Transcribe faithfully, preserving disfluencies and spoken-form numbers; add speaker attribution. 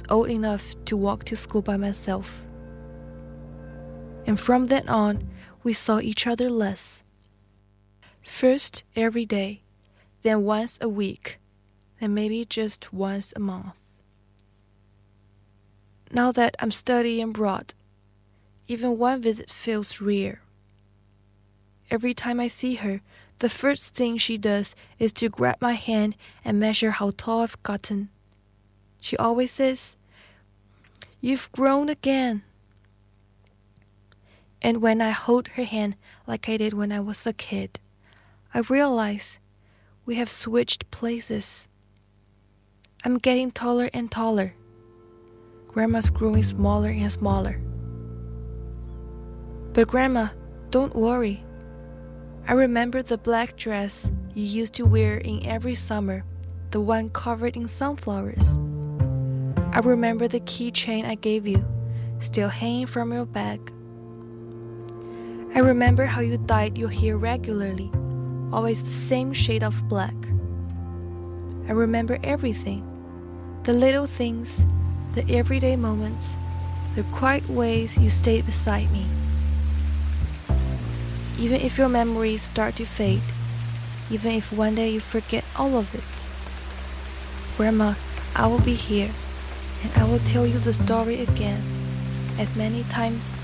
Speaker 1: old enough to walk to school by myself. And from then on, we saw each other less. First every day, then once a week, then maybe just once a month. Now that I'm studying abroad, even one visit feels rare. Every time I see her, the first thing she does is to grab my hand and measure how tall I've gotten. She always says, "You've grown again." And when I hold her hand like I did when I was a kid, I realize we have switched places. I'm getting taller and taller. Grandma's growing smaller and smaller. But Grandma, don't worry. I remember the black dress you used to wear in every summer, the one covered in sunflowers. I remember the keychain I gave you, still hanging from your bag. I remember how you dyed your hair regularly, always the same shade of black. I remember everything, the little things, the everyday moments, the quiet ways you stayed beside me. Even if your memories start to fade, even if one day you forget all of it, Grandma, I will be here, and I will tell you the story again, as many times